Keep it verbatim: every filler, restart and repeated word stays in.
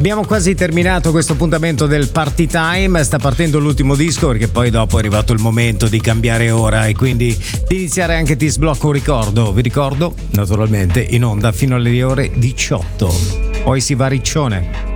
Abbiamo quasi terminato questo appuntamento del Party Time, sta partendo l'ultimo disco perché poi dopo è arrivato il momento di cambiare ora e quindi di iniziare anche Ti sblocco un ricordo. Vi ricordo naturalmente in onda fino alle ore diciotto. Poi si va a Riccione.